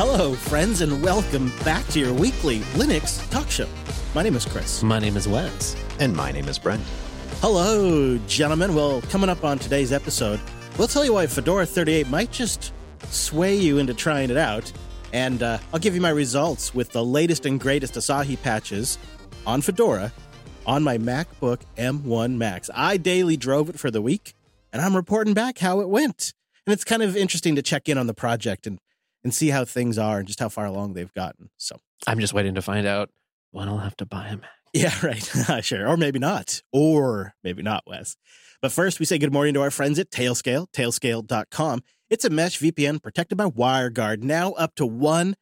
Hello, friends, and welcome back to your weekly Linux talk show. My name is Chris. My name is Wes. And my name is Brent. Hello, gentlemen. Well, coming up on today's episode, we'll tell you why Fedora 38 might just sway you into trying it out. And I'll give you my results with the latest and greatest Asahi patches on Fedora on my MacBook M1 Max. I daily drove it for the week, and I'm reporting back how it went. And it's kind of interesting to check in on the project and see how things are and just how far along they've gotten. So I'm just waiting to find out when I'll have to buy a Mac. yeah, right. Sure. Or maybe not. Wes. But first, we say good morning to our friends at Tailscale, tailscale.com. It's a mesh VPN protected by WireGuard, now up to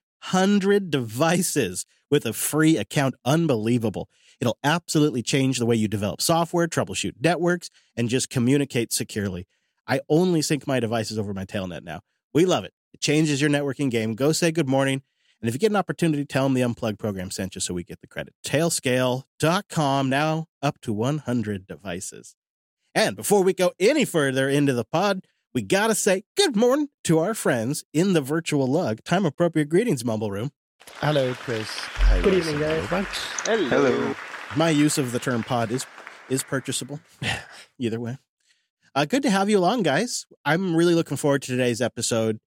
100 devices with a free account. Unbelievable. It'll absolutely change the way you develop software, troubleshoot networks, and just communicate securely. I only sync my devices over my Tailnet now. We love it. It changes your networking game. Go say good morning. And if you get an opportunity, tell them the Unplugged program sent you so we get the credit. Tailscale.com, now up to 100 devices. And before we go any further into the pod, we got to say good morning to our friends in the virtual lug. Time-appropriate greetings, Mumble Room. Hello, Chris. Hi, Good Wes. evening, guys. Hello. My use of the term pod is purchasable. Either way. Good to have you along, guys. I'm really looking forward to today's episode.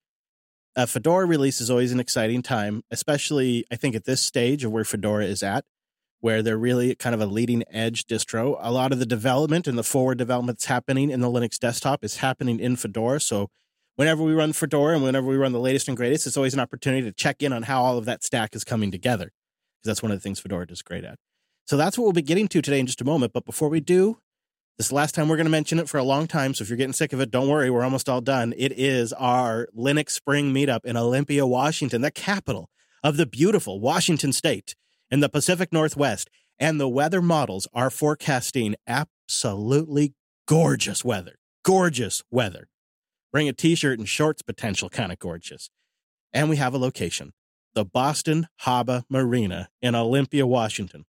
Fedora release is always an exciting time, especially, I think, at this stage of where Fedora is at, where they're really kind of a leading-edge distro. A lot of the development and the forward development that's happening in the Linux desktop is happening in Fedora. So whenever we run Fedora and whenever we run the latest and greatest, it's always an opportunity to check in on how all of that stack is coming together, because that's one of the things Fedora does great at. So that's what we'll be getting to today in just a moment. But before we do, this is the last time we're going to mention it for a long time, so if you're getting sick of it, don't worry, we're almost all done. It is our Linux Spring Meetup in Olympia, Washington, the capital of the beautiful Washington State in the Pacific Northwest. And the weather models are forecasting absolutely gorgeous weather. Gorgeous weather. Bring a t-shirt and shorts potential, kind of gorgeous. And we have a location, the Boston Harbor Marina in Olympia, Washington.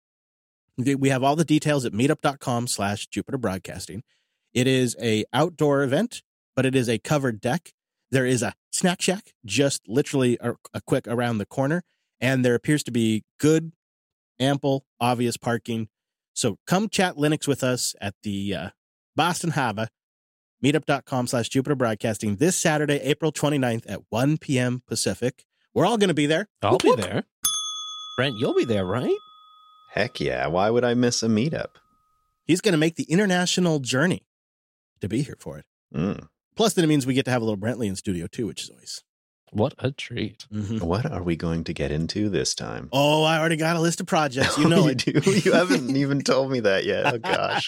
We have all the details at meetup.com/Jupiter Broadcasting. It is a outdoor event, but it is a covered deck. There is a snack shack just literally a quick around the corner, and there appears to be good, ample, obvious parking. So come chat Linux with us at the Boston Harbor, meetup.com/Jupiter Broadcasting this Saturday, April 29th at 1 p.m. Pacific. We're all going to be there. I'll be there. Brent, you'll be there, right? Heck yeah. Why would I miss a meetup? He's going to make the international journey to be here for it. Mm. Plus, then it means we get to have a little Brentley in studio, too, which is always... What a treat. Mm-hmm. What are we going to get into this time? Oh, I already got a list of projects. You know you it. do? You haven't even told me that yet. Oh, gosh.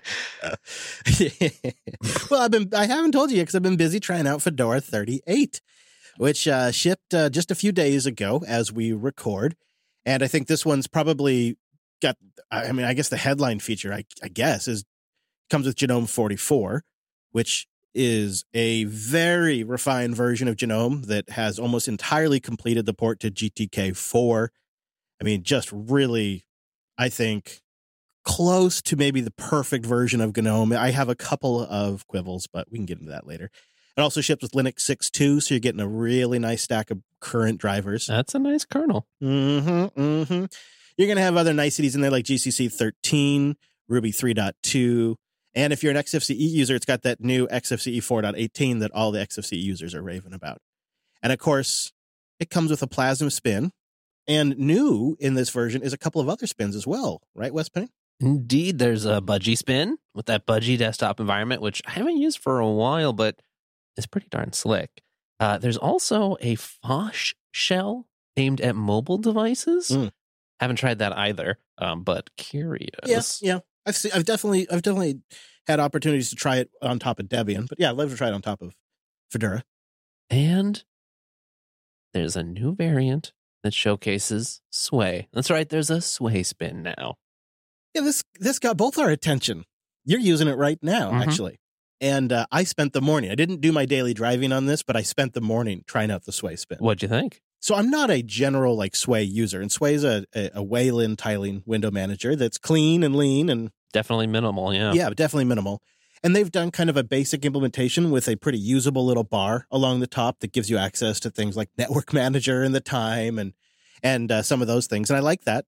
Well, I haven't told you yet because I've been busy trying out Fedora 38, which shipped just a few days ago as we record. And I think this one's probably got, I guess the headline feature, I guess, comes with GNOME 44, which is a very refined version of GNOME that has almost entirely completed the port to GTK4. I mean, just really, I think, close to maybe the perfect version of GNOME. I have a couple of quibbles, but we can get into that later. It also ships with Linux 6.2, so you're getting a really nice stack of current drivers. That's a nice kernel. Mm-hmm. You're going to have other niceties in there like GCC 13, Ruby 3.2, and if you're an XFCE user, it's got that new XFCE 4.18 that all the XFCE users are raving about. And of course, it comes with a Plasma spin, and new in this version is a couple of other spins as well, right, Wes Penny? Indeed, there's a Budgie spin with that Budgie desktop environment, which I haven't used for a while, but is pretty darn slick. There's also a Phosh shell aimed at mobile devices. Haven't tried that either, but curious. Yeah. I've definitely had opportunities to try it on top of Debian, but yeah, I'd love to try it on top of Fedora. And there's a new variant that showcases Sway. That's right, there's a Sway spin now. Yeah, this got both our attention. You're using it right now, actually. And I spent the morning. I didn't do my daily driving on this, but I spent the morning trying out the Sway spin. What'd you think? So I'm not a general Sway user, and Sway is a Wayland tiling window manager that's clean and lean and definitely minimal. Yeah, definitely minimal. And they've done kind of a basic implementation with a pretty usable little bar along the top that gives you access to things like Network Manager and the time and some of those things. And I like that.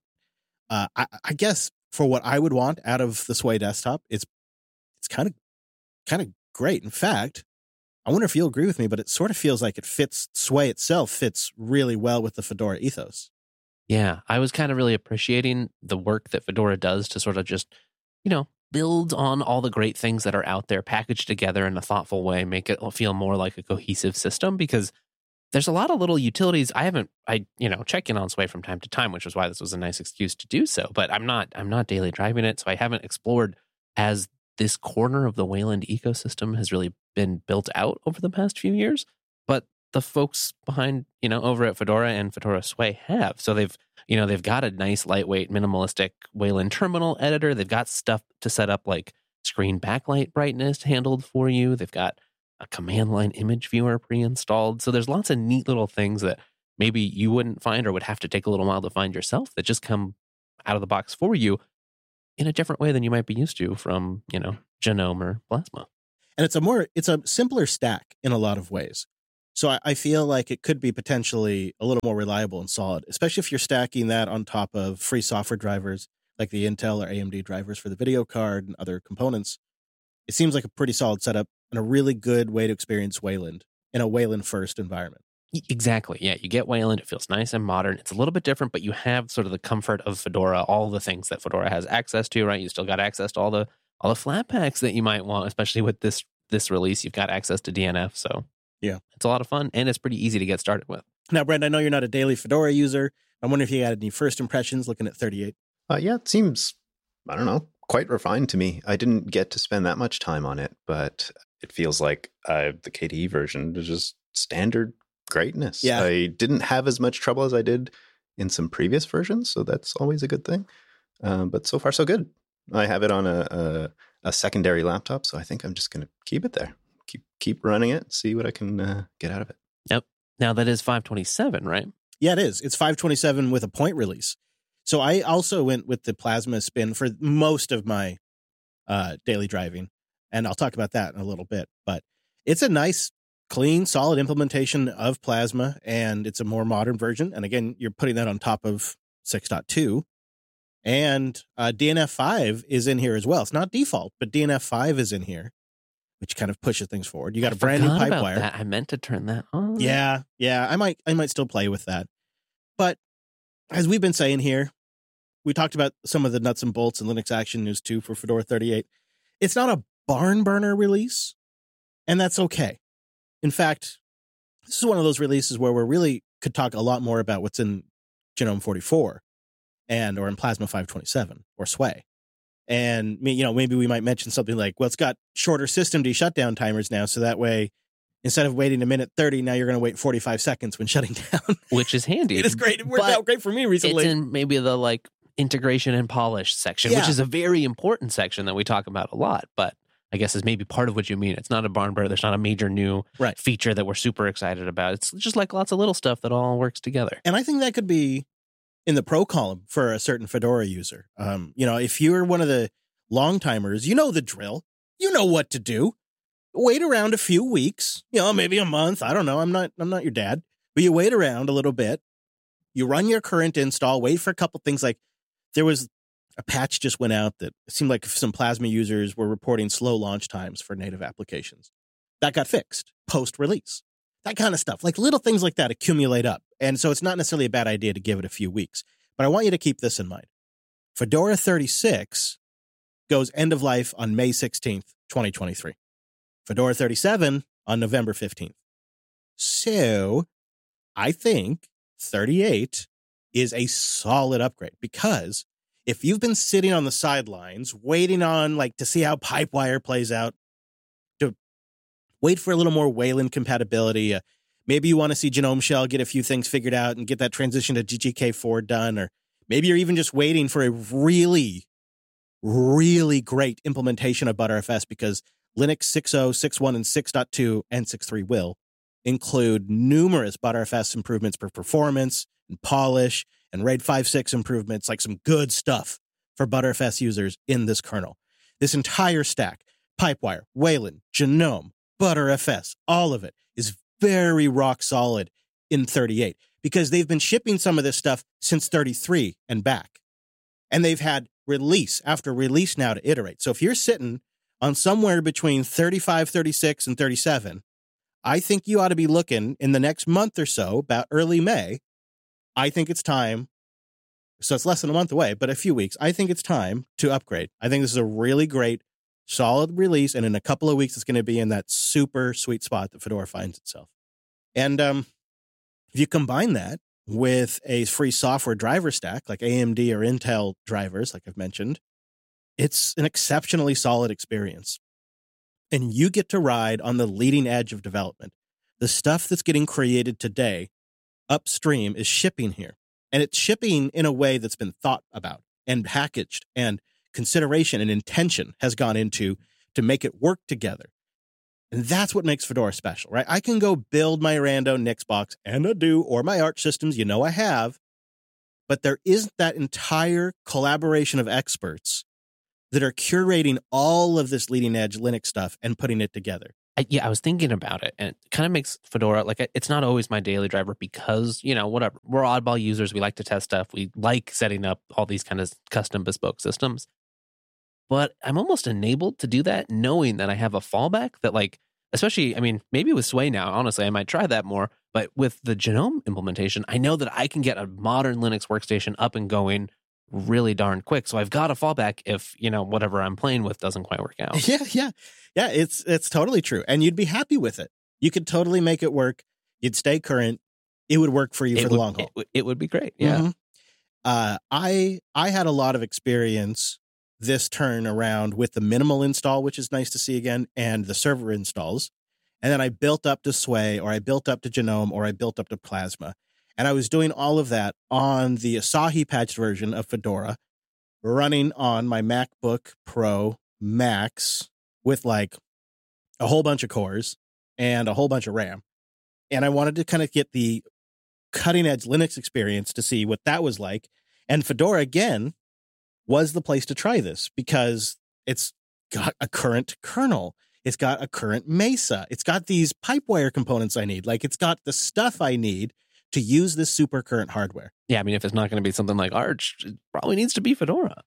I guess for what I would want out of the Sway desktop, it's kind of great. In fact, I wonder if you'll agree with me, but it sort of feels like Sway itself fits really well with the Fedora ethos. Yeah, I was kind of really appreciating the work that Fedora does to sort of just, build on all the great things that are out there, packaged together in a thoughtful way, make it feel more like a cohesive system, because there's a lot of little utilities. I check in on Sway from time to time, which is why this was a nice excuse to do so, but I'm not daily driving it, so I haven't explored as this corner of the Wayland ecosystem has really been built out over the past few years. But the folks behind, over at Fedora and Fedora Sway have. So they've got a nice, lightweight, minimalistic Wayland terminal editor. They've got stuff to set up like screen backlight brightness handled for you. They've got a command line image viewer pre-installed. So there's lots of neat little things that maybe you wouldn't find or would have to take a little while to find yourself that just come out of the box for you in a different way than you might be used to from, GNOME or Plasma. And it's a simpler stack in a lot of ways. So I feel like it could be potentially a little more reliable and solid, especially if you're stacking that on top of free software drivers like the Intel or AMD drivers for the video card and other components. It seems like a pretty solid setup and a really good way to experience Wayland in a Wayland first environment. Exactly. Yeah, you get Wayland. It feels nice and modern. It's a little bit different, but you have sort of the comfort of Fedora, all the things that Fedora has access to, right? You still got access to all the flat packs that you might want, especially with this release. You've got access to DNF, so yeah, it's a lot of fun, and it's pretty easy to get started with. Now, Brent, I know you're not a daily Fedora user. I wonder if you had any first impressions looking at 38. Yeah, it seems, I don't know, quite refined to me. I didn't get to spend that much time on it, but it feels like the KDE version is just standard greatness. Yeah. I didn't have as much trouble as I did in some previous versions, so that's always a good thing. But so far, so good. I have it on a secondary laptop, so I think I'm just going to keep it there. Keep running it, see what I can get out of it. Yep. Now that is 527, right? Yeah, it is. It's 527 with a point release. So I also went with the Plasma spin for most of my daily driving, and I'll talk about that in a little bit. But it's a nice, clean, solid implementation of Plasma, and it's a more modern version. And again, you're putting that on top of 6.2. And DNF5 is in here as well. It's not default, but DNF5 is in here, which kind of pushes things forward. You got a brand new Pipewire. I meant to turn that on. Yeah. I might still play with that. But as we've been saying here, we talked about some of the nuts and bolts in Linux Action News 2 for Fedora 38. It's not a barn burner release, and that's okay. In fact, this is one of those releases where we really could talk a lot more about what's in GNOME 44 or in Plasma 527 or Sway. And, maybe we might mention something like, well, it's got shorter systemd shutdown timers now, so that way, instead of waiting a minute 30, now you're going to wait 45 seconds when shutting down. Which is handy. It is great. It worked out great for me recently. It's in maybe the integration and polish section, which is a very important section that we talk about a lot, but I guess is maybe part of what you mean. It's not a barn burner. There's not a major new feature that we're super excited about. It's just like lots of little stuff that all works together. And I think that could be in the pro column for a certain Fedora user. If you're one of the long timers, you know the drill. You know what to do. Wait around a few weeks, maybe a month. I don't know. I'm not your dad, but you wait around a little bit. You run your current install, wait for a couple things. Like there was a patch just went out that it seemed like some Plasma users were reporting slow launch times for native applications. That got fixed post-release. That kind of stuff. Like little things like that accumulate up. And so it's not necessarily a bad idea to give it a few weeks. But I want you to keep this in mind. Fedora 36 goes end of life on May 16th, 2023. Fedora 37 on November 15th. So I think 38 is a solid upgrade, because if you've been sitting on the sidelines waiting on to see how Pipewire plays out, to wait for a little more Wayland compatibility, maybe you want to see Genome Shell get a few things figured out and get that transition to GGK4 done, or maybe you're even just waiting for a really, really great implementation of Btrfs, because Linux 6.0, 6.1, and 6.2 and 6.3 will include numerous Btrfs improvements for performance and polish and RAID 5.6 improvements, like some good stuff for Btrfs users in this kernel. This entire stack, Pipewire, Wayland, Genome, ButterFS, all of it is very rock solid in 38 because they've been shipping some of this stuff since 33 and back. And they've had release after release now to iterate. So if you're sitting on somewhere between 35, 36, and 37, I think you ought to be looking in the next month or so, about early May. I think it's time. So it's less than a month away, but a few weeks. I think it's time to upgrade. I think this is a really great, solid release. And in a couple of weeks, it's going to be in that super sweet spot that Fedora finds itself. And if you combine that with a free software driver stack like AMD or Intel drivers, like I've mentioned, it's an exceptionally solid experience. And you get to ride on the leading edge of development. The stuff that's getting created today upstream is shipping here. And it's shipping in a way that's been thought about and packaged, and consideration and intention has gone into to make it work together. And that's what makes Fedora special, right? I can go build my Rando Nixbox and Odoo or my Arch systems, I have, but there isn't that entire collaboration of experts that are curating all of this leading edge Linux stuff and putting it together. I was thinking about it, and it kind of makes Fedora, it's not always my daily driver because, whatever. We're oddball users. We like to test stuff. We like setting up all these kind of custom bespoke systems. But I'm almost enabled to do that knowing that I have a fallback that, especially, maybe with Sway now, honestly, I might try that more. But with the Genome implementation, I know that I can get a modern Linux workstation up and going really darn quick. So I've got a fallback if, whatever I'm playing with doesn't quite work out. Yeah. It's totally true. And you'd be happy with it. You could totally make it work. You'd stay current. It would work for you for the long haul. It would be great. Yeah. Mm-hmm. I had a lot of experience this turn around with the minimal install, which is nice to see again, and the server installs. And then I built up to Sway, or I built up to Genome, or I built up to Plasma. And I was doing all of that on the Asahi patched version of Fedora, running on my MacBook Pro Max with a whole bunch of cores and a whole bunch of RAM. And I wanted to kind of get the cutting edge Linux experience to see what that was like. And Fedora, again, was the place to try this because it's got a current kernel. It's got a current Mesa. It's got these Pipewire components I need. It's got the stuff I need to use this super current hardware. Yeah, if it's not going to be something like Arch, it probably needs to be Fedora.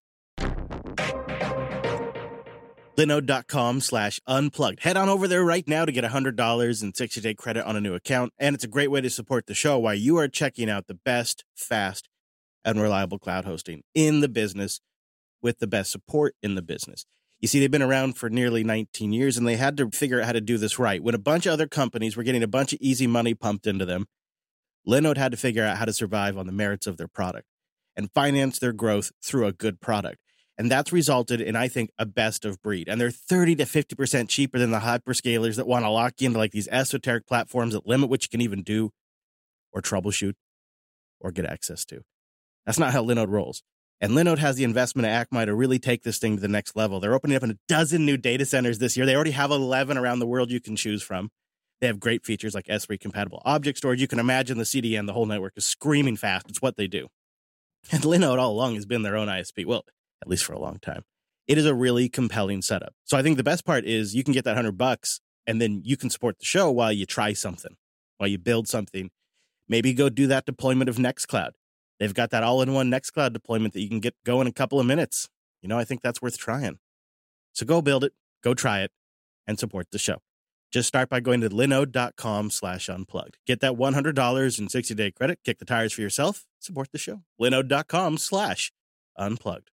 Linode.com/unplugged. Head on over there right now to get $100 in 60-day credit on a new account. And it's a great way to support the show while you are checking out the best, fast, and reliable cloud hosting in the business with the best support in the business. You see, they've been around for nearly 19 years, and they had to figure out how to do this right. When a bunch of other companies were getting a bunch of easy money pumped into them, Linode had to figure out how to survive on the merits of their product and finance their growth through a good product. And that's resulted in, I think, a best of breed. And they're 30 to 50% cheaper than the hyperscalers that want to lock you into these esoteric platforms that limit what you can even do or troubleshoot or get access to. That's not how Linode rolls. And Linode has the investment at Akamai to really take this thing to the next level. They're opening up in a dozen new data centers this year. They already have 11 around the world you can choose from. They have great features like S3 compatible object storage. You can imagine the CDN, the whole network is screaming fast. It's what they do. And Linode all along has been their own ISP. Well, at least for a long time. It is a really compelling setup. So I think the best part is you can get that $100 and then you can support the show while you try something, while you build something. Maybe go do that deployment of Nextcloud. They've got that all-in-one Nextcloud deployment that you can get going in a couple of minutes. I think that's worth trying. So go build it, go try it, and support the show. Just start by going to linode.com/unplugged. Get that $100 in 60-day credit, kick the tires for yourself, support the show. linode.com/unplugged.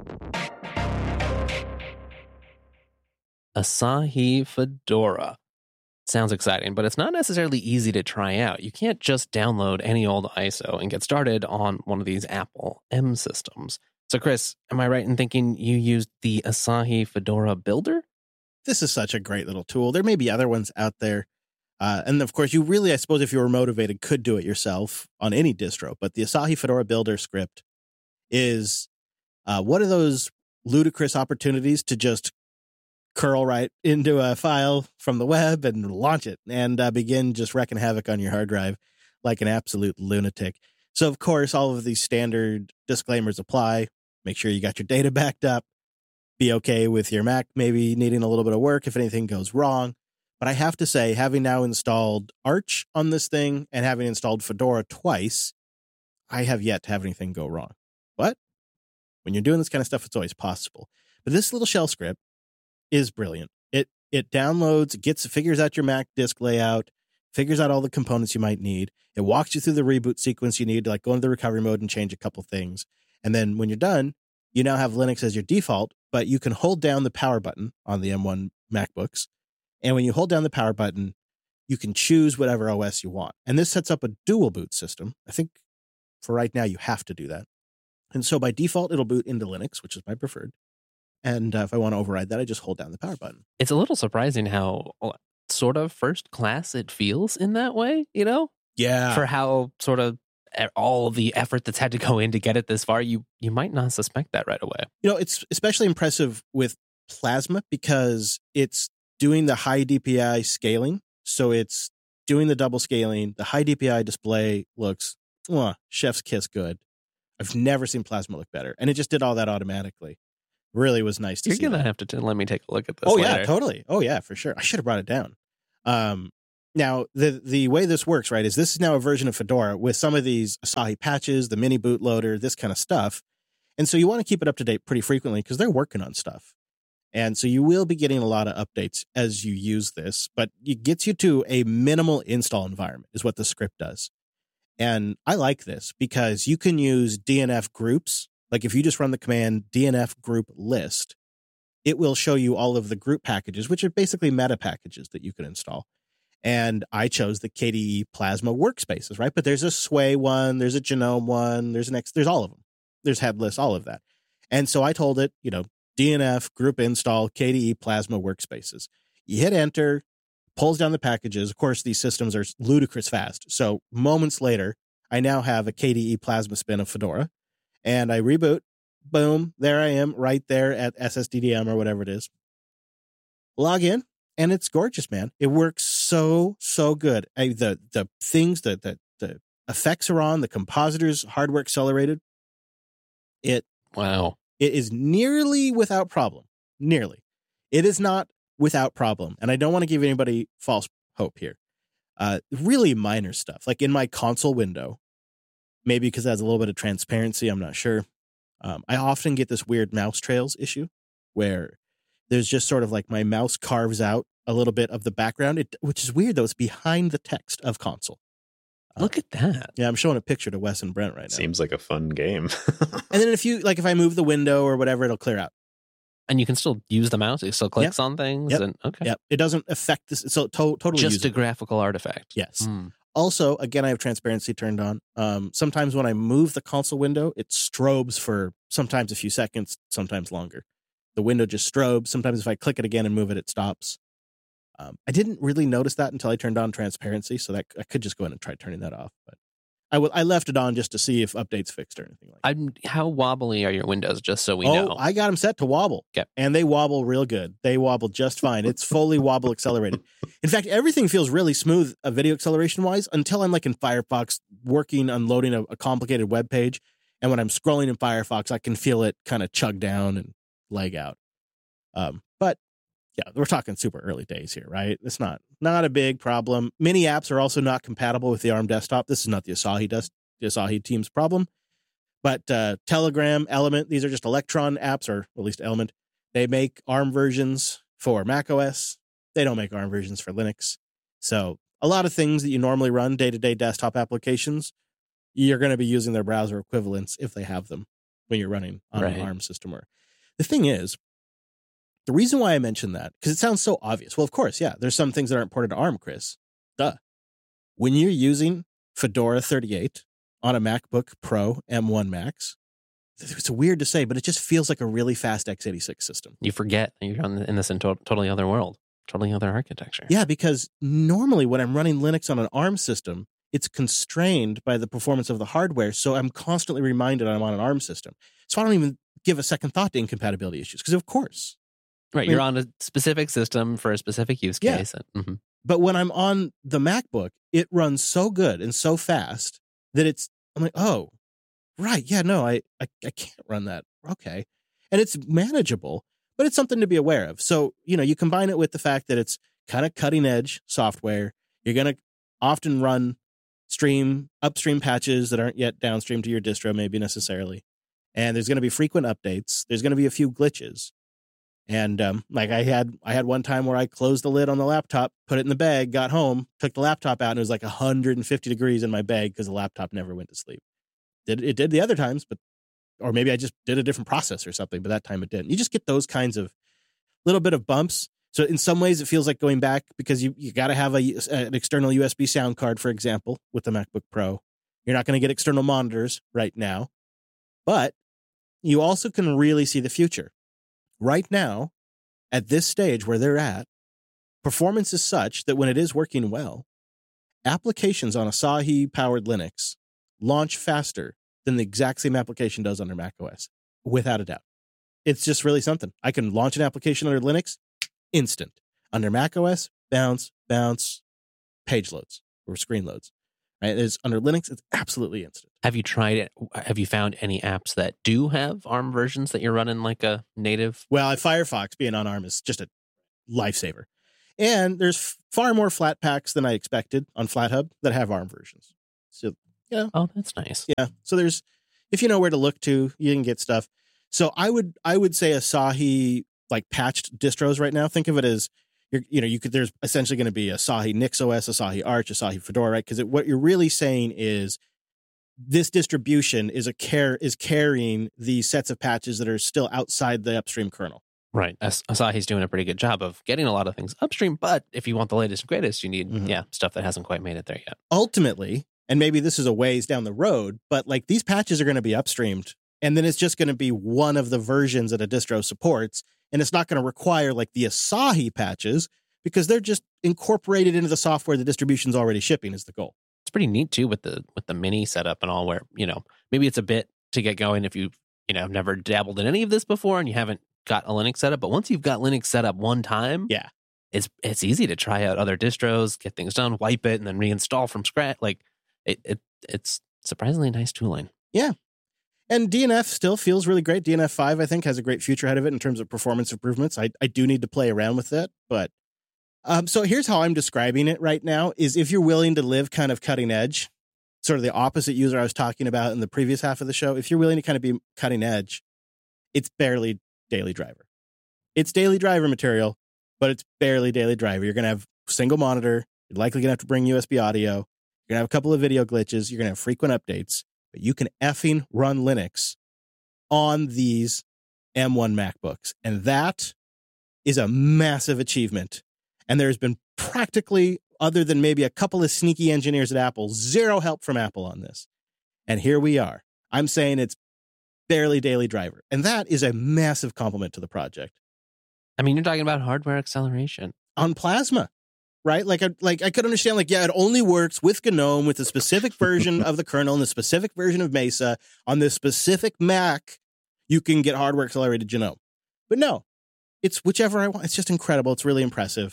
Asahi Fedora. Sounds exciting, but it's not necessarily easy to try out. You can't just download any old ISO and get started on one of these Apple M systems. So, Chris, am I right in thinking you used the Asahi Fedora Builder? This is such a great little tool. There may be other ones out there. And of course, you really, I suppose, if you were motivated, could do it yourself on any distro. But the Asahi Fedora Builder script is one of those ludicrous opportunities to just curl right into a file from the web and launch it and begin just wrecking havoc on your hard drive like an absolute lunatic. So, of course, all of these standard disclaimers apply. Make sure you got your data backed up. be okay with your Mac maybe needing a little bit of work if anything goes wrong. But I have to say, having now installed Arch on this thing and having installed Fedora twice, I have yet to have anything go wrong. But when you're doing this kind of stuff, it's always possible. But this little shell script is brilliant. It downloads, figures out your Mac disk layout, figures out all the components you might need. It walks you through the reboot sequence you need to like go into the recovery mode and change a couple things. And then when you're done, you now have Linux as your default, but you can hold down the power button on the M1 MacBooks. And when you hold down the power button, you can choose whatever OS you want. And this sets up a dual boot system. I think for right now, you have to do that. And so by default, it'll boot into Linux, which is my preferred. And if I want to override that, I just hold down the power button. It's a little surprising how sort of first class it feels in that way, you know? Yeah. For how sort of all the effort that's had to go in to get it this far, you might not suspect that right away. You know, it's especially impressive with Plasma because it's doing the high DPI scaling. So it's doing the double scaling. The high DPI display looks, chef's kiss good. I've never seen Plasma look better. And it just did all that automatically. Really was nice to see. You're going to have to let me take a look at this Oh, later. yeah, totally. Oh, yeah, for sure. I should have brought it down. Now, the way this works, right, is this is now a version of Fedora with some of these Asahi patches, the mini bootloader, this kind of stuff. And so you want to keep it up to date pretty frequently because they're working on stuff. And so you will be getting a lot of updates as you use this, but it gets you to a minimal install environment is what the script does. And I like this because you can use DNF groups. Like if you just run the command DNF group list, it will show you all of the group packages, which are basically meta packages that you can install. And I chose the KDE Plasma workspaces, right? But there's a Sway one, there's a Genome one, there's all of them. There's Headless, all of that. And so I told it, DNF group install KDE Plasma workspaces. You hit enter, pulls down the packages. Of course, these systems are ludicrous fast. So moments later, I now have a KDE Plasma spin of Fedora. And I reboot, boom, there I am right there at SSDDM or whatever it is. Log in, and it's gorgeous, man. It works so good. The things, the effects are on, the compositors, hardware accelerated. Wow. It is nearly without problem. Nearly. It is not without problem. And I don't want to give anybody false hope here. Really minor stuff. Like in my console window, maybe because it has a little bit of transparency, I'm not sure. I often get this weird mouse trails issue where there's just sort of like my mouse carves out a little bit of the background, which is weird though. It's behind the text of console. Look at that. Yeah, I'm showing a picture to Wes and Brent right now. Seems like a fun game. And then if I move the window or whatever, it'll clear out. And you can still use the mouse. It still clicks on things. Yep. And okay. Yep. It doesn't affect this. So totally just usable. a graphical artifact. Yes. Also, again, I have transparency turned on. Sometimes when I move the console window, it strobes for sometimes a few seconds, sometimes longer. The window just strobes. Sometimes if I click it again and move it, it stops. I didn't really notice that until I turned on transparency, so that I could just go in and try turning that off. But I left it on just to see if updates fixed or anything like that. How wobbly are your windows, just so we know? I got them set to wobble. Okay. And they wobble real good. They wobble just fine. It's fully wobble accelerated. In fact, everything feels really smooth video acceleration-wise until I'm like in Firefox unloading a complicated web page. And when I'm scrolling in Firefox, I can feel it kind of chug down and lag out. But yeah, we're talking super early days here, right? It's not a big problem. Many apps are also not compatible with the ARM desktop. This is not the Asahi team's problem. But Telegram, Element, these are just Electron apps, or at least Element. They make ARM versions for macOS. They don't make ARM versions for Linux. So a lot of things that you normally run, day-to-day desktop applications, you're going to be using their browser equivalents if they have them when you're running on an ARM system. The thing is, the reason why I mentioned that, because it sounds so obvious. Well, of course, yeah, there's some things that aren't ported to ARM, Chris. Duh. When you're using Fedora 38 on a MacBook Pro M1 Max, it's weird to say, but it just feels like a really fast x86 system. You forget you're in this totally other world, totally other architecture. Yeah, because normally when I'm running Linux on an ARM system, it's constrained by the performance of the hardware, so I'm constantly reminded I'm on an ARM system. So I don't even give a second thought to incompatibility issues, because of course. Right, you're on a specific system for a specific use case. Yeah. But when I'm on the MacBook, it runs so good and so fast that I'm like, oh, right, yeah, no, I can't run that. Okay. And it's manageable, but it's something to be aware of. So, you combine it with the fact that it's kind of cutting edge software. You're going to often run upstream patches that aren't yet downstream to your distro, maybe necessarily. And there's going to be frequent updates. There's going to be a few glitches. And like I had one time where I closed the lid on the laptop, put it in the bag, got home, took the laptop out, and it was like 150 degrees in my bag because the laptop never went to sleep. It did the other times, or maybe I just did a different process or something, but that time it didn't. You just get those kinds of little bit of bumps. So in some ways, it feels like going back because you got to have an external USB sound card, for example, with the MacBook Pro. You're not going to get external monitors right now, but you also can really see the future. Right now, at this stage where they're at, performance is such that when it is working well, applications on Asahi-powered Linux launch faster than the exact same application does under macOS, without a doubt. It's just really something. I can launch an application under Linux, instant. Under macOS, bounce, page loads or screen loads. Right? It's under Linux, it's absolutely instant. Have you tried it? Have you found any apps that do have ARM versions that you're running like a native? Well, Firefox being on ARM is just a lifesaver. And there's far more Flatpaks than I expected on FlatHub that have ARM versions. So, yeah. Oh, that's nice. Yeah. So if you know where to look to, you can get stuff. So I would say Asahi like patched distros right now. Think of it as there's essentially going to be Asahi NixOS, Asahi Arch, Asahi Fedora, right? Because what you're really saying is this distribution is carrying these sets of patches that are still outside the upstream kernel. Right. Asahi's doing a pretty good job of getting a lot of things upstream, but if you want the latest and greatest, you need stuff that hasn't quite made it there yet. Ultimately, and maybe this is a ways down the road, but like these patches are going to be upstreamed, and then it's just going to be one of the versions that a distro supports, and it's not going to require like the Asahi patches because they're just incorporated into the software the distribution's already shipping is the goal. It's pretty neat too with the mini setup and all, where maybe it's a bit to get going if you have never dabbled in any of this before and you haven't got a Linux setup, but once you've got Linux set up one time, yeah, it's easy to try out other distros, get things done, wipe it, and then reinstall from scratch. Like it's surprisingly nice tooling. Yeah. And DNF still feels really great. DNF 5, I think, has a great future ahead of it in terms of performance improvements. I do need to play around with that. But so here's how I'm describing it right now is if you're willing to live kind of cutting edge, sort of the opposite user I was talking about in the previous half of the show, if you're willing to kind of be cutting edge, it's barely daily driver. It's daily driver material, but it's barely daily driver. You're going to have single monitor. You're likely going to have to bring USB audio. You're going to have a couple of video glitches. You're going to have frequent updates. But you can effing run Linux on these M1 MacBooks. And that is a massive achievement. And there's been practically, other than maybe a couple of sneaky engineers at Apple, zero help from Apple on this. And here we are. I'm saying it's barely daily driver. And that is a massive compliment to the project. I mean, you're talking about hardware acceleration. On Plasma. Right? Like I could understand, like, yeah, it only works with GNOME, with a specific version of the kernel and the specific version of Mesa. On this specific Mac, you can get hardware accelerated GNOME. But no, it's whichever I want. It's just incredible. It's really impressive.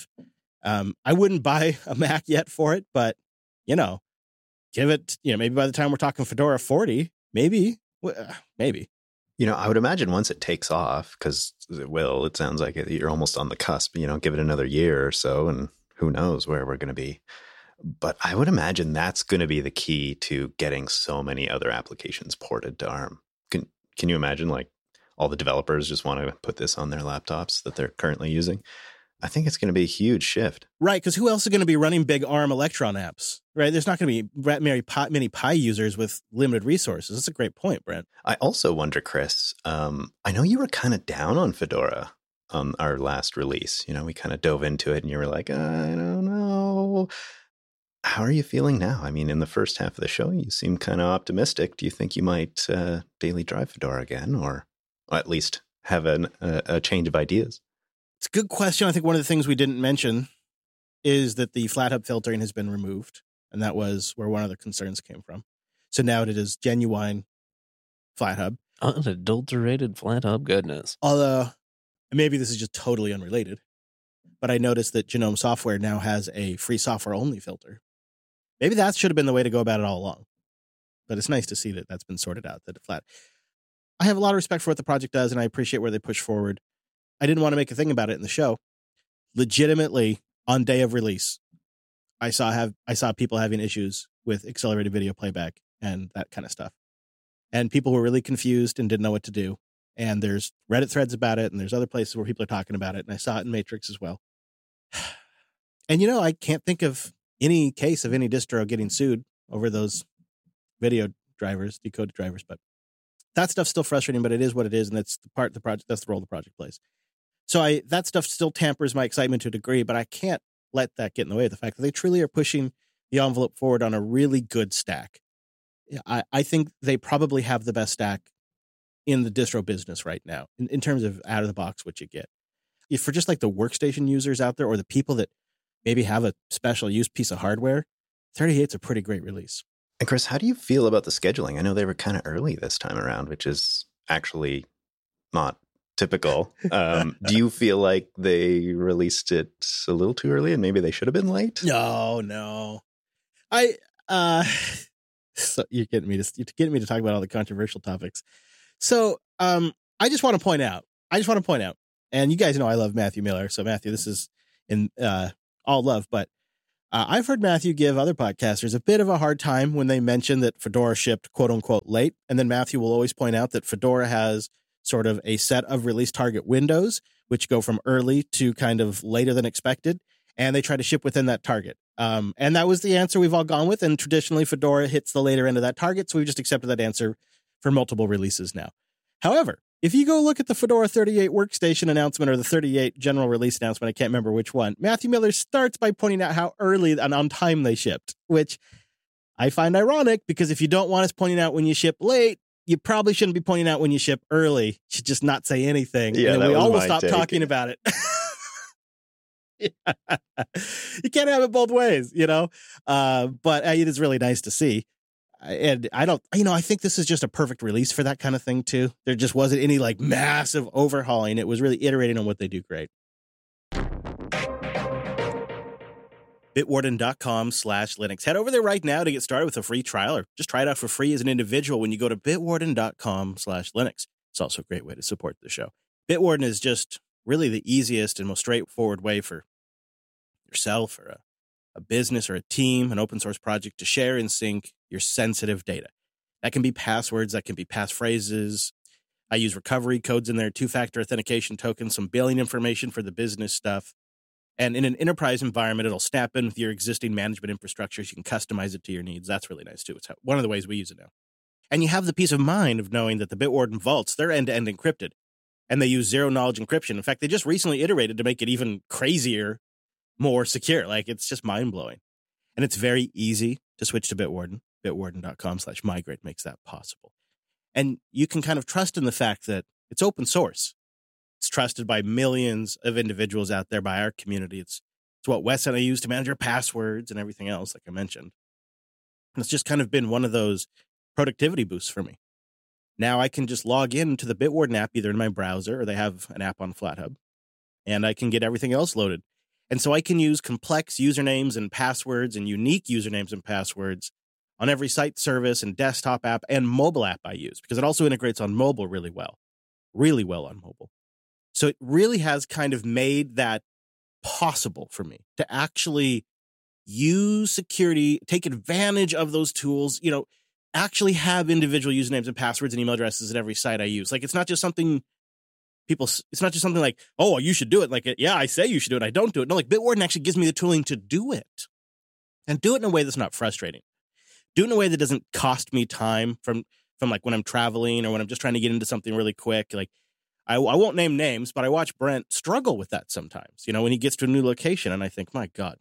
I wouldn't buy a Mac yet for it, but, give it, maybe by the time we're talking Fedora 40, maybe. I would imagine once it takes off, because it sounds like you're almost on the cusp, give it another year or so, and who knows where we're going to be. But I would imagine that's going to be the key to getting so many other applications ported to ARM. Can you imagine, like, all the developers just want to put this on their laptops that they're currently using? I think it's going to be a huge shift. Right, because who else is going to be running big ARM Electron apps? Right, there's not going to be many Pi users with limited resources. That's a great point, Brent. I also wonder, Chris, I know you were kind of down on Fedora on our last release. We kind of dove into it and you were like, I don't know. How are you feeling now? I mean, in the first half of the show, you seem kind of optimistic. Do you think you might daily drive Fedora again, or at least have a change of ideas? It's a good question. I think one of the things we didn't mention is that the FlatHub filtering has been removed, and that was where one of the concerns came from. So now it is genuine FlatHub. Unadulterated FlatHub goodness. Although, maybe this is just totally unrelated, but I noticed that GNOME Software now has a free software-only filter. Maybe that should have been the way to go about it all along. But it's nice to see that that's been sorted out, that flat. I have a lot of respect for what the project does, and I appreciate where they push forward. I didn't want to make a thing about it in the show. Legitimately, on day of release, I saw people having issues with accelerated video playback and that kind of stuff. And people were really confused and didn't know what to do. And there's Reddit threads about it, and there's other places where people are talking about it. And I saw it in Matrix as well. And, I can't think of any case of any distro getting sued over those video drivers, decoded drivers. But that stuff's still frustrating, but it is what it is. And that's the project. That's the role the project plays. So that stuff still tampers my excitement to a degree, but I can't let that get in the way of the fact that they truly are pushing the envelope forward on a really good stack. I think they probably have the best stack in the distro business right now in terms of out of the box what you get. If for just like the workstation users out there or the people that maybe have a special use piece of hardware, 38's a pretty great release. And Chris, how do you feel about the scheduling? I know they were kind of early this time around, which is actually not typical. Do you feel like they released it a little too early and maybe they should have been late? No. So you're getting me to talk about all the controversial topics. So I just want to point out, and you guys know I love Matthew Miller. So Matthew, this is in all love, but I've heard Matthew give other podcasters a bit of a hard time when they mention that Fedora shipped quote unquote late. And then Matthew will always point out that Fedora has sort of a set of release target windows, which go from early to kind of later than expected. And they try to ship within that target. And that was the answer we've all gone with. And traditionally, Fedora hits the later end of that target. So we've just accepted that answer for multiple releases now. However, if you go look at the Fedora 38 workstation announcement or the 38 general release announcement, I can't remember which one, Matthew Miller starts by pointing out how early and on time they shipped, which I find ironic because if you don't want us pointing out when you ship late, you probably shouldn't be pointing out when you ship early. You should just not say anything. Yeah, and we all will stop talking about it. You can't have it both ways, but it is really nice to see. And I think this is just a perfect release for that kind of thing too. There just wasn't any like massive overhauling. It was really iterating on what they do great. Bitwarden.com/Linux. Head over there right now to get started with a free trial or just try it out for free as an individual when you go to Bitwarden.com/Linux. It's also a great way to support the show. Bitwarden is just really the easiest and most straightforward way for yourself or a business or a team, an open source project to share and sync your sensitive data. That can be passwords, that can be passphrases. I use recovery codes in there, two-factor authentication tokens, some billing information for the business stuff. And in an enterprise environment, it'll snap in with your existing management infrastructures. You can customize it to your needs. That's really nice too. It's one of the ways we use it now. And you have the peace of mind of knowing that the Bitwarden vaults, they're end-to-end encrypted. And they use zero-knowledge encryption. In fact, they just recently iterated to make it even crazier, more secure. Like, it's just mind-blowing. And it's very easy to switch to Bitwarden. Bitwarden.com/migrate makes that possible. And you can kind of trust in the fact that it's open source. It's trusted by millions of individuals out there, by our community. It's what Wes and I use to manage our passwords and everything else, like I mentioned. And it's just kind of been one of those productivity boosts for me. Now I can just log into the Bitwarden app either in my browser or they have an app on FlatHub, and I can get everything else loaded. And so I can use complex usernames and passwords and unique usernames and passwords on every site, service, and desktop app and mobile app I use, because it also integrates on mobile really well on mobile. So it really has kind of made that possible for me to actually use security, take advantage of those tools, actually have individual usernames and passwords and email addresses at every site I use. Like, it's not just something like, oh, you should do it. Like, yeah, I say you should do it. I don't do it. No, like Bitwarden actually gives me the tooling to do it, and do it in a way that's not frustrating. Do it in a way that doesn't cost me time from like when I'm traveling or when I'm just trying to get into something really quick. Like, I won't name names, but I watch Brent struggle with that sometimes, when he gets to a new location, and I think, my God,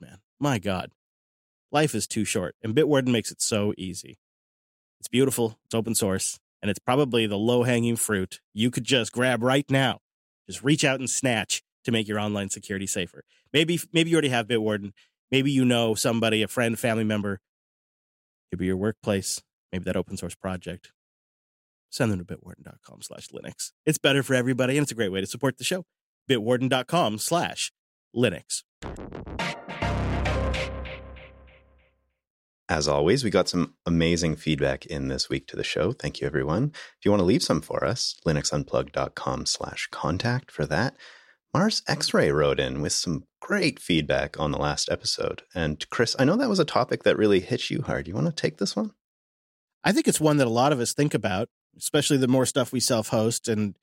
life is too short. And Bitwarden makes it so easy. It's beautiful. It's open source. And it's probably the low-hanging fruit you could just grab right now. Just reach out and snatch to make your online security safer. Maybe you already have Bitwarden. Maybe you know somebody, a friend, family member. Could be your workplace. Maybe that open source project. Send them to bitwarden.com/Linux. It's better for everybody, and it's a great way to support the show. Bitwarden.com/Linux. As always, we got some amazing feedback in this week to the show. Thank you, everyone. If you want to leave some for us, linuxunplugged.com/contact for that. Mars X-Ray wrote in with some great feedback on the last episode. And Chris, I know that was a topic that really hit you hard. You want to take this one? I think it's one that a lot of us think about, especially the more stuff we self-host. And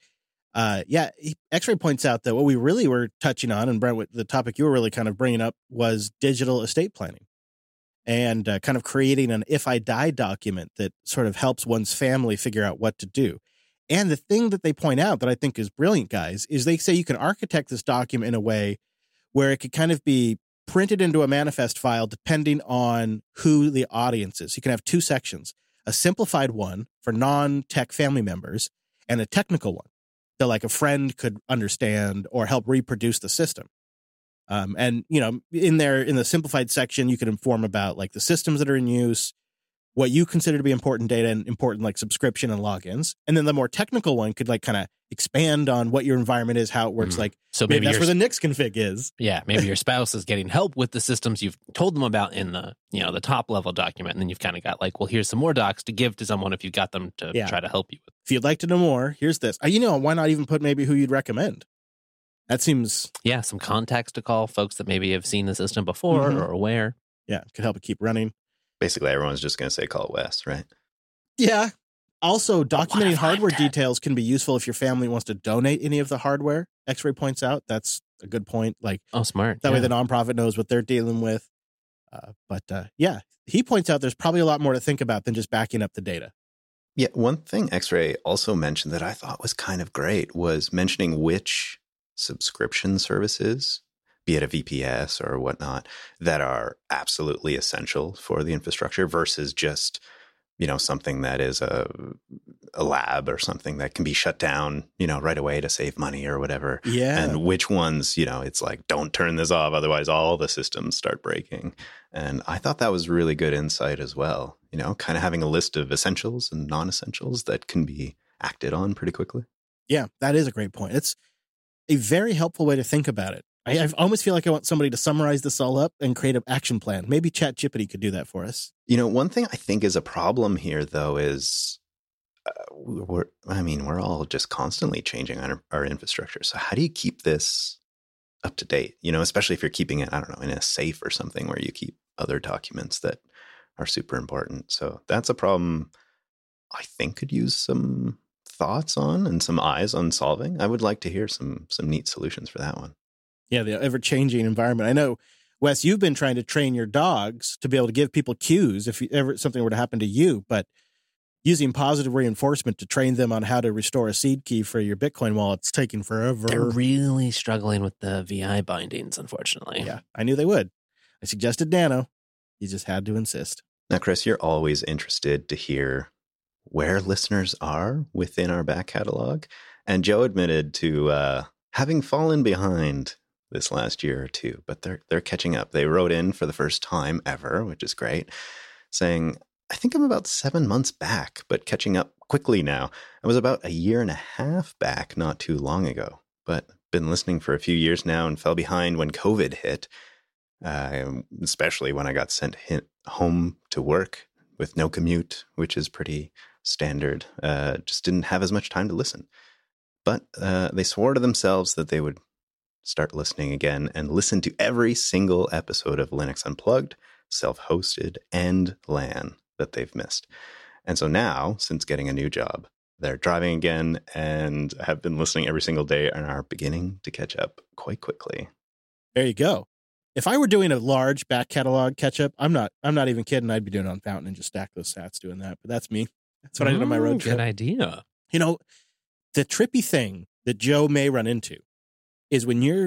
X-Ray points out that what we really were touching on, and Brent, the topic you were really kind of bringing up, was digital estate planning and kind of creating an if I die document that sort of helps one's family figure out what to do. And the thing that they point out that I think is brilliant, guys, is they say you can architect this document in a way where it could kind of be printed into a manifest file depending on who the audience is. You can have two sections, a simplified one for non-tech family members and a technical one that like a friend could understand or help reproduce the system. And, you know, in the simplified section, you could inform about like the systems that are in use, what you consider to be important data and important like subscription and logins. And then the more technical one could like kind of expand on what your environment is, how it works. Like, so maybe that's where the Nix config is. Yeah. Maybe your spouse is getting help with the systems you've told them about in the, you know, the top level document. And then you've kind of got like, well, here's some more docs to give to someone if you got them to try to help you with. If you'd like to know more, here's this. You know, why not even put maybe who you'd recommend? That seems... Yeah, some contacts to call, folks that maybe have seen the system before or aware. Yeah, could help it keep running. Basically, everyone's just going to say call Wes, right? Yeah. Also, documenting hardware details can be useful if your family wants to donate any of the hardware. X-Ray points out that's a good point. Like, smart. That way the nonprofit knows what they're dealing with. Yeah, he points out there's probably a lot more to think about than just backing up the data. Yeah, one thing X-Ray also mentioned that I thought was kind of great was mentioning which subscription services, be it a VPS or whatnot, that are absolutely essential for the infrastructure versus just, you know, something that is a lab or something that can be shut down, you know, right away to save money or whatever. Yeah. And which ones, you know, it's like, don't turn this off, otherwise all the systems start breaking. And I thought that was really good insight as well, you know, kind of having a list of essentials and non-essentials that can be acted on pretty quickly. Yeah, that is a great point. It's a very helpful way to think about it. I almost feel like I want somebody to summarize this all up and create an action plan. Maybe ChatGPT could do that for us. You know, one thing I think is a problem here, though, is we're all just constantly changing our infrastructure. So how do you keep this up to date? You know, especially if you're keeping it, I don't know, in a safe or something where you keep other documents that are super important. So that's a problem I think could use some thoughts on and some eyes on solving. I would like to hear some neat solutions for that one. Yeah, the ever-changing environment. I know, Wes, you've been trying to train your dogs to be able to give people cues if something were to happen to you, but using positive reinforcement to train them on how to restore a seed key for your Bitcoin wallet, it's taking forever. They're really struggling with the VI bindings, unfortunately. Yeah, I knew they would. I suggested Nano. You just had to insist. Now, Chris, you're always interested to hear where listeners are within our back catalog. And Joe admitted to having fallen behind this last year or two, but they're catching up. They wrote in for the first time ever, which is great, saying, I think I'm about 7 months back, but catching up quickly now. I was about 1.5 years back not too long ago, but been listening for a few years now and fell behind when COVID hit, especially when I got sent home to work with no commute, which is pretty standard. Just didn't have as much time to listen. But they swore to themselves that they would start listening again and listen to every single episode of Linux Unplugged, self-hosted, and LAN that they've missed. And so now, since getting a new job, they're driving again and have been listening every single day and are beginning to catch up quite quickly. There you go. If I were doing a large back catalog catch up, I'm not even kidding. I'd be doing it on Fountain and just stack those sats doing that. But that's me. That's what I did on my road trip. Good idea. You know, the trippy thing that Joe may run into is when you're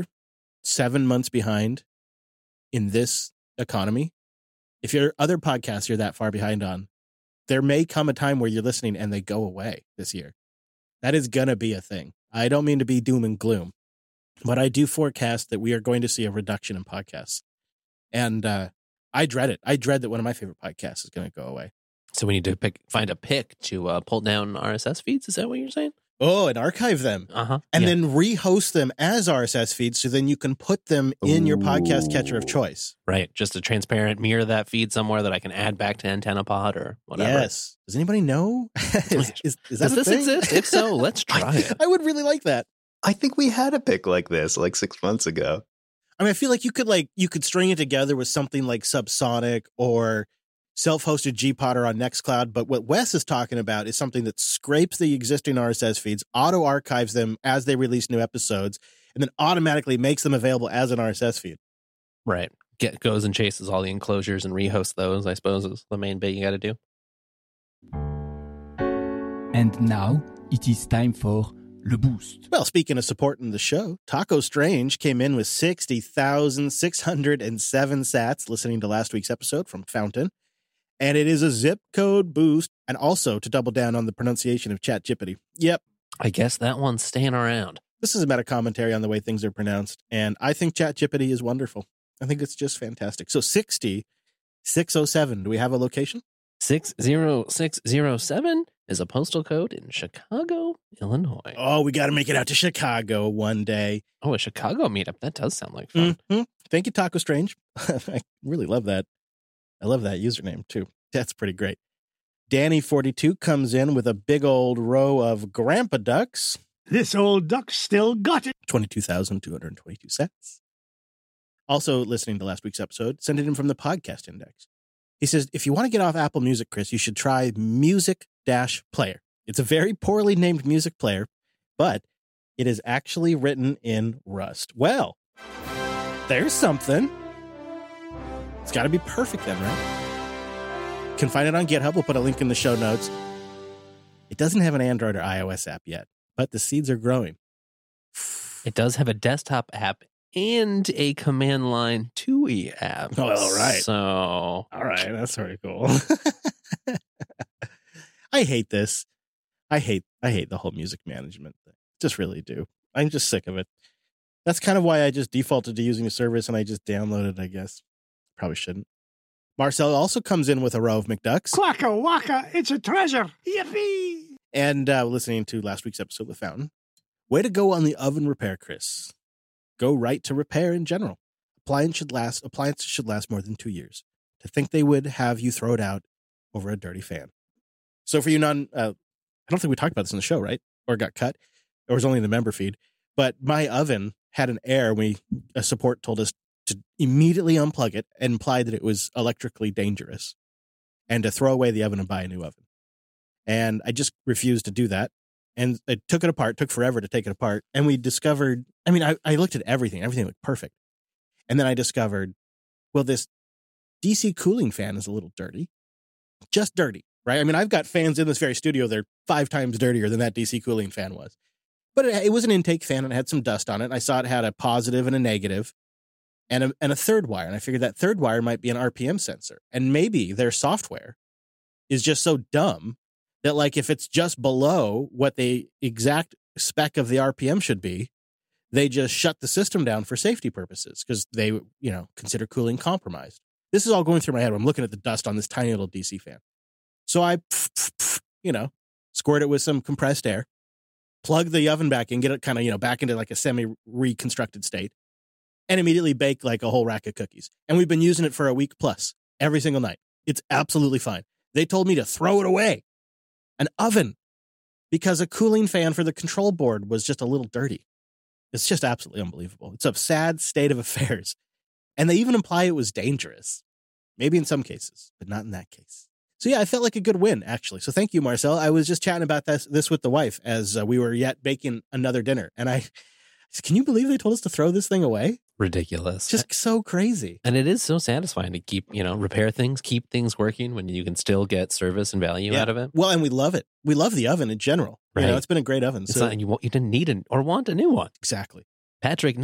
7 months behind in this economy, if your other podcasts you're that far behind on, there may come a time where you're listening and they go away this year. That is going to be a thing. I don't mean to be doom and gloom, but I do forecast that we are going to see a reduction in podcasts. And I dread it. I dread that one of my favorite podcasts is going to go away. So we need to find a pick to pull down RSS feeds? Is that what you're saying? Oh, and archive them. And then rehost them as RSS feeds so then you can put them in your podcast catcher of choice. Right. Just a transparent mirror that feed somewhere that I can add back to AntennaPod or whatever. Yes. Does anybody know? Is that Does this thing? exist? If so, let's try it. I would really like that. I think we had a pick like this like 6 months ago. I mean, I feel like you could string it together with something like Subsonic or self-hosted Gpodder on Nextcloud. But what Wes is talking about is something that scrapes the existing RSS feeds, auto-archives them as they release new episodes, and then automatically makes them available as an RSS feed. Right. Goes and chases all the enclosures and rehosts those, I suppose, is the main bit you got to do. And now it is time for Le Boost. Well, speaking of supporting the show, Taco Strange came in with 60,607 sats listening to last week's episode from Fountain. And it is a zip code boost, and also to double down on the pronunciation of ChatGPT. Yep. I guess that one's staying around. This is a meta commentary on the way things are pronounced, and I think ChatGPT is wonderful. I think it's just fantastic. So 60607, do we have a location? 60607 is a postal code in Chicago, Illinois. Oh, we got to make it out to Chicago one day. Oh, a Chicago meetup. That does sound like fun. Mm-hmm. Thank you, Taco Strange. I really love that. I love that username, too. That's pretty great. Danny42 comes in with a big old row of grandpa ducks. This old duck still got it. 22,222 cents. Also listening to last week's episode, send it in from the podcast index. He says, if you want to get off Apple Music, Chris, you should try Music-Player. It's a very poorly named music player, but it is actually written in Rust. Well, there's something. It's got to be perfect then, right? You can find it on GitHub. We'll put a link in the show notes. It doesn't have an Android or iOS app yet, but the seeds are growing. It does have a desktop app and a command line TUI app. Oh, all right. So, all right. That's very cool. I hate this. I hate the whole music management thing. Just really do. I'm just sick of it. That's kind of why I just defaulted to using a service and I just downloaded, I guess. Probably shouldn't. Marcel also comes in with a row of McDucks. Quacka wacka, it's a treasure. Yippee! And listening to last week's episode with Fountain. Way to go on the oven repair, Chris. Go right to repair in general. Appliances should last more than 2 years. To think they would have you throw it out over a dirty fan. So for you I don't think we talked about this in the show, right? Or it got cut. Or it was only in the member feed. But my oven had an error. A support told us to immediately unplug it and implied that it was electrically dangerous and to throw away the oven and buy a new oven. And I just refused to do that. And I took it apart, took forever to take it apart. And we discovered, I looked at everything looked perfect. And then I discovered, well, this DC cooling fan is a little dirty, just dirty, right? I mean, I've got fans in this very studio. They're 5 times dirtier than that DC cooling fan was. But it was an intake fan and it had some dust on it. And I saw it had a positive and a negative and a third wire. And I figured that third wire might be an RPM sensor. And maybe their software is just so dumb that, like, if it's just below what the exact spec of the RPM should be, they just shut the system down for safety purposes because they, consider cooling compromised. This is all going through my head when I'm looking at the dust on this tiny little DC fan. So I, squirt it with some compressed air, plug the oven back in, get it kind of, back into like a semi-reconstructed state, and immediately bake like a whole rack of cookies. And we've been using it for a week plus every single night. It's absolutely fine. They told me to throw it away. An oven. Because a cooling fan for the control board was just a little dirty. It's just absolutely unbelievable. It's a sad state of affairs. And they even imply it was dangerous. Maybe in some cases, but not in that case. So yeah, I felt like a good win, actually. So thank you, Marcel. I was just chatting about this with the wife as we were yet baking another dinner. And I said, can you believe they told us to throw this thing away? Ridiculous. Just so crazy. And it is so satisfying to keep, repair things, keep things working when you can still get service and value out of it. Well, and we love it. We love the oven in general. Right. It's been a great oven. It's not, you didn't need or want a new one. Exactly. Patrick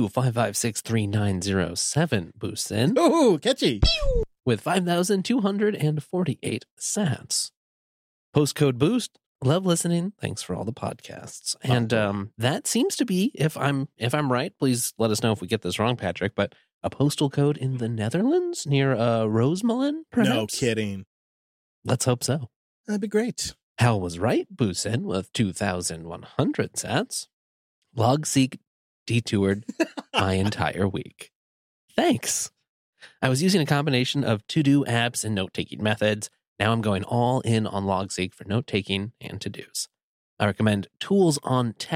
925563907 boosts in. Oh, catchy. With 5,248 sats. Postcode boost. Love listening. Thanks for all the podcasts. And that seems to be, if I'm right, please let us know if we get this wrong, Patrick, but a postal code in the Netherlands near Rosemalen, perhaps? No kidding. Let's hope so. That'd be great. Hal was right, boosts in with 2,100 sats. Logseek detoured my entire week. Thanks. I was using a combination of to-do apps and note-taking methods. Now I'm going all in on Logseek for note-taking and to-dos. I recommend Tools on Tech,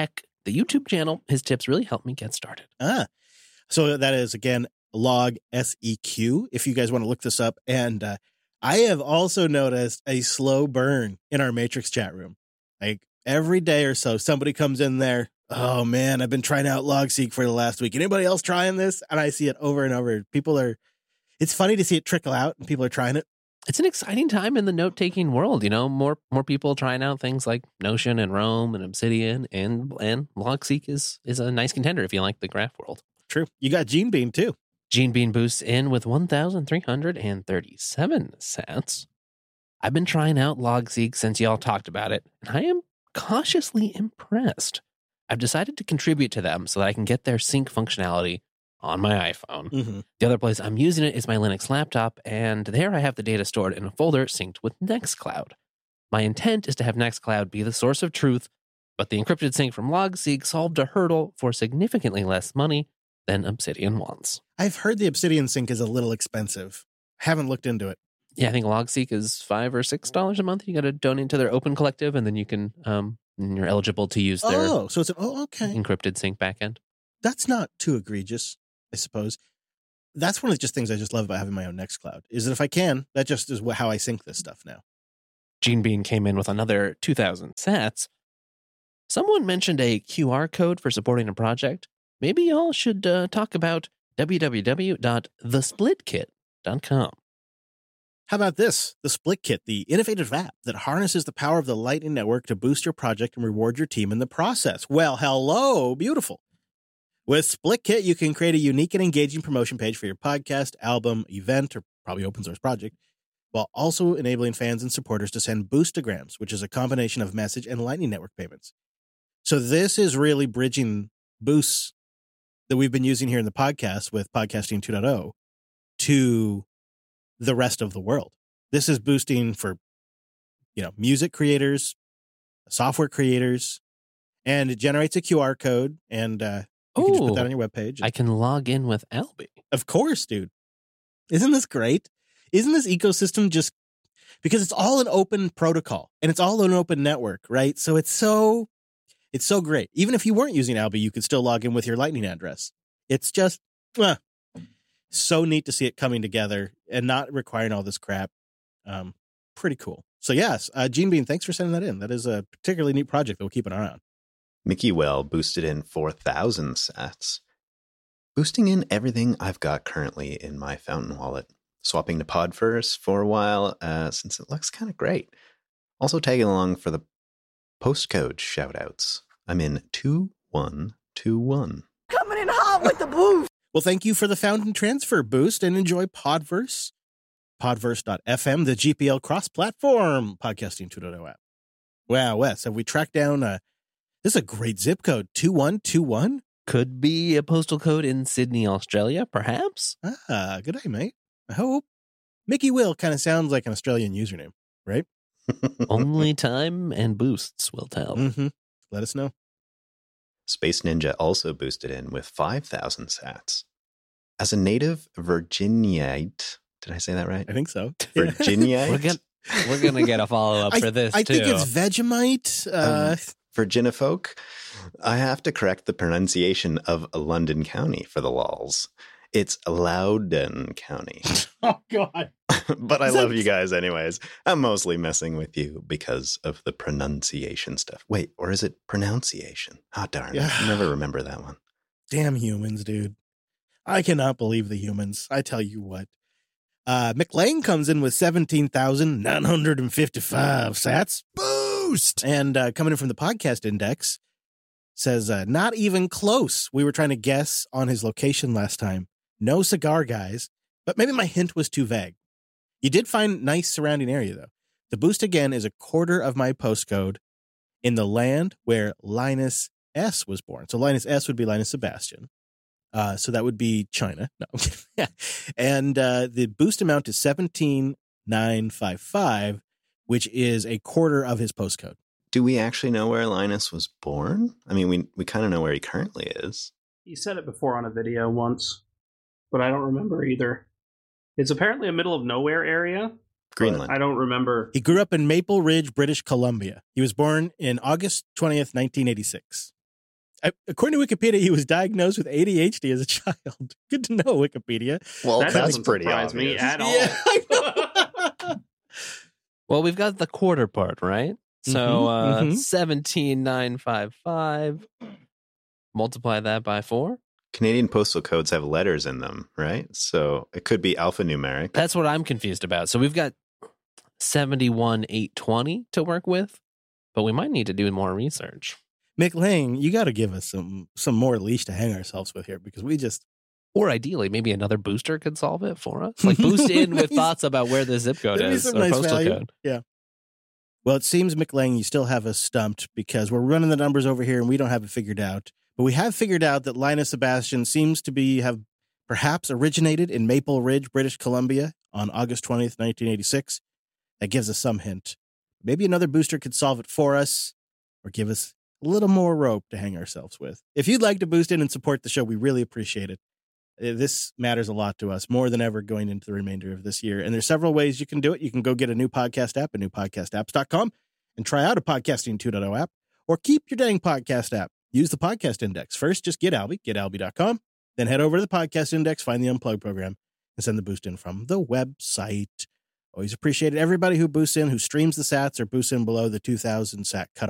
the YouTube channel. His tips really helped me get started. So that is, again, Log SEQ, if you guys want to look this up. And I have also noticed a slow burn in our Matrix chat room. Like every day or so, somebody comes in there. Oh, man, I've been trying out LogSeq for the last week. Anybody else trying this? And I see it over and over. It's funny to see it trickle out and people are trying it. It's an exciting time in the note-taking world. You know, more people trying out things like Notion and Roam and Obsidian, and LogSeq is a nice contender if you like the graph world. True. You got Gene Bean, too. Gene Bean boosts in with 1,337 sats. I've been trying out LogSeq since y'all talked about it, and I am cautiously impressed. I've decided to contribute to them so that I can get their sync functionality on my iPhone. Mm-hmm. The other place I'm using it is my Linux laptop, and there I have the data stored in a folder synced with Nextcloud. My intent is to have Nextcloud be the source of truth, but the encrypted sync from LogSeq solved a hurdle for significantly less money than Obsidian wants. I've heard the Obsidian sync is a little expensive. Haven't looked into it. Yeah, I think LogSeq is $5 or $6 a month. You got to donate to their Open Collective, and then you can, you're eligible to use their okay. encrypted sync backend. That's not too egregious, I suppose. That's one of the just things I just love about having my own Nextcloud, is that if I can, that just is how I sync this stuff now. Gene Bean came in with another 2,000 sats. Someone mentioned a QR code for supporting a project. Maybe y'all should talk about www.thesplitkit.com. How about this? The Split Kit, the innovative app that harnesses the power of the Lightning Network to boost your project and reward your team in the process. Well, hello, beautiful. With Split Kit, you can create a unique and engaging promotion page for your podcast, album, event, or probably open source project, while also enabling fans and supporters to send Boostograms, which is a combination of message and Lightning Network payments. So this is really bridging boosts that we've been using here in the podcast with Podcasting 2.0 to the rest of the world. This is boosting for, music creators, software creators, and it generates a QR code, and you can just put that on your webpage. I can log in with Alby. Of course, dude. Isn't this great? Isn't this ecosystem just because it's all an open protocol and it's all an open network, right? So it's so great. Even if you weren't using Alby, you could still log in with your Lightning address. It's just so neat to see it coming together and not requiring all this crap. Pretty cool. So yes, Gene Bean, thanks for sending that in. That is a particularly neat project that we'll keep an eye on. Mickey Well boosted in 4,000 sats. Boosting in everything I've got currently in my Fountain wallet. Swapping to Podverse for a while since it looks kind of great. Also tagging along for the postcode shoutouts. I'm in 2121. Coming in hot with the boost. Well, thank you for the Fountain Transfer boost and enjoy Podverse. Podverse.fm, the GPL cross-platform Podcasting 2.0 app. Wow, Wes, have we tracked down this is a great zip code, 2121? Could be a postal code in Sydney, Australia, perhaps? Good day, mate. I hope. Mickey Will kind of sounds like an Australian username, right? Only time and boosts will tell. Mm-hmm. Let us know. Space Ninja also boosted in with 5,000 sats. As a native Virginiate, did I say that right? I think so. Virginiate? We're gonna get a follow-up for this, I too. think it's Vegemite. Virginifolk. I have to correct the pronunciation of London County for the lols. It's Loudoun County. Oh, God. But I love you guys anyways. I'm mostly messing with you because of the pronunciation stuff. Wait, or is it pronunciation? Oh, darn. Yeah. I never remember that one. Damn humans, dude. I cannot believe the humans. I tell you what. McLean comes in with 17,955 sats. Boost! And coming in from the podcast index, says, not even close. We were trying to guess on his location last time. No cigar, guys. But maybe my hint was too vague. You did find nice surrounding area, though. The boost, again, is a quarter of my postcode in the land where Linus S. was born. So Linus S. would be Linus Sebastian. So that would be China. No. And the boost amount is 17,955, which is a quarter of his postcode. Do we actually know where Linus was born? I mean, we kind of know where he currently is. He said it before on a video once, but I don't remember either. It's apparently a middle of nowhere area. Greenland. I don't remember. He grew up in Maple Ridge, British Columbia. He was born in August 20th, 1986. According to Wikipedia, he was diagnosed with ADHD as a child. Good to know, Wikipedia. Well, That that's doesn't pretty surprise me obvious. at all. Yeah, I know. Well, we've got the quarter part, right? So Mhm, mhm. 17,955. Multiply that by 4. Canadian postal codes have letters in them, right? So it could be alphanumeric. That's what I'm confused about. So we've got 71,820 to work with, but we might need to do more research. Mick Lang, you got to give us some more leash to hang ourselves with here because we just Or ideally, maybe another booster could solve it for us. Like boost in with thoughts about where the zip code That'd be is some or nice postal value. code. Yeah. Well, it seems, Mick Lang, you still have us stumped because we're running the numbers over here and we don't have it figured out. But we have figured out that Linus Sebastian seems to have perhaps originated in Maple Ridge, British Columbia on August 20th, 1986. That gives us some hint. Maybe another booster could solve it for us or give us a little more rope to hang ourselves with. If you'd like to boost in and support the show, we really appreciate it. This matters a lot to us, more than ever going into the remainder of this year. And there's several ways you can do it. You can go get a new podcast app at newpodcastapps.com and try out a Podcasting 2.0 app, or keep your dang podcast app. Use the podcast index. First, just get Albie, getalby.com. Then head over to the podcast index, find the Unplugged program, and send the boost in from the website. Always appreciated everybody who boosts in, who streams the sats or boosts in below the 2,000 sat cutoff.